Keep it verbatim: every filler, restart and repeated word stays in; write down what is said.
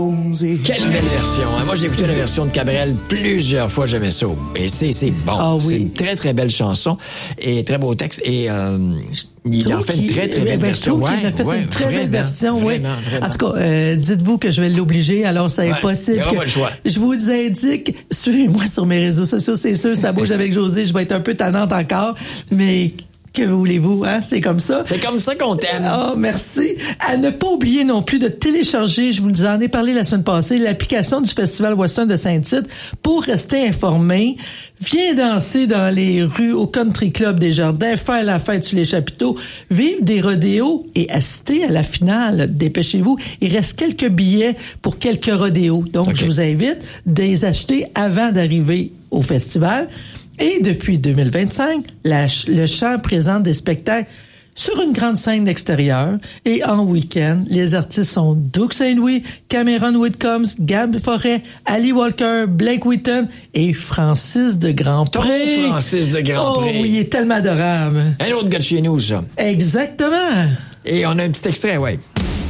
Quelle belle version. Hein? Moi, j'ai écouté la version de Cabrel plusieurs fois, j'aimais ça. Et c'est, c'est bon. Ah, oui. C'est une très, très belle chanson et très beau texte. Et euh, il en fait une très, très belle ben, version. Je trouve qu'il ouais, a fait ouais, une très vraiment, belle version. Vraiment, oui. vraiment. En tout cas, euh, dites-vous que je vais l'obliger, alors ça est Ouais, possible. il y aura que pas le choix. Je vous indique, suivez-moi sur mes réseaux sociaux, c'est sûr, ça bouge avec Josée, je vais être un peu tannante encore, mais... Que voulez-vous, hein? C'est comme ça. C'est comme ça qu'on t'aime. Ah, merci. À ne pas oublier non plus de télécharger, je vous en ai parlé la semaine passée, l'application du Festival Western de Saint-Tite pour rester informé. Viens danser dans les rues au Country Club des Jardins, faire la fête sur les chapiteaux, vivre des rodéos et assister à la finale. Dépêchez-vous. Il reste quelques billets pour quelques rodéos. Donc, okay. Je vous invite de les acheter avant d'arriver au festival. Et depuis deux mille vingt-cinq, la, le chant présente des spectacles sur une grande scène extérieure et en week-end. Les artistes sont Doug Saint-Louis, Cameron Whitcombs, Gab Forêt, Ali Walker, Blake Wheaton et Francis de Grandpré. Ton Francis de Grandpré. Oh oui, il est tellement adorable. Un autre gars de chez nous, ça. Exactement. Et on a un petit extrait, ouais.